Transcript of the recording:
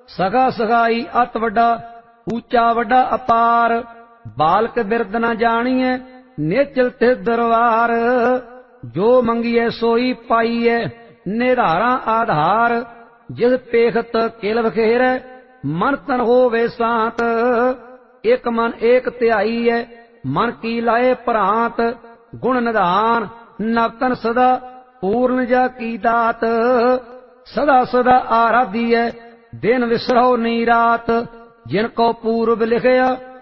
ਸਗਾ ਸਗਾਈ ਅਤ ਵੱਡਾ, ਊਚਾ ਵੱਡਾ ਅਪਾਰ। ਬਾਲਕ ਬਿਰਦ ਨ ਜਾਣੀਐ, ਨੇਚਲ ਤੇ ਦਰਬਾਰ। ਜੋ ਮੰਗੀਐ ਸੋਈ ਪਾਈਐ, ਨਿਧਾਰਾਂ ਆਧਾਰ। ਜਿਸ ਪੇਖਤ ਕਿਲ ਵਖੇਰੈ, ਮਨ ਤਨ ਹੋਵੇ ਸਾਤ। ਇਕ ਮਨ ਏਕ ਧਿਆਈਐ, ਮਨ ਕੀ ਲਾਏ ਭਰਾਂਤ। ਗੁਣ ਨਿਧਾਨ ਨਵਤਨ ਸਦਾ, ਪੂਰਨ ਜਾ ਕੀ ਦਾਤ। ਸਦਾ ਸਦਾ ਆਰਾਧੀਐ, ਦਿਨ ਵਿਸਰਹੁ ਨੀ ਰਾਤ। ਜਿਨ ਕੋ ਪੂਰਬ ਲਿਖਿਆ,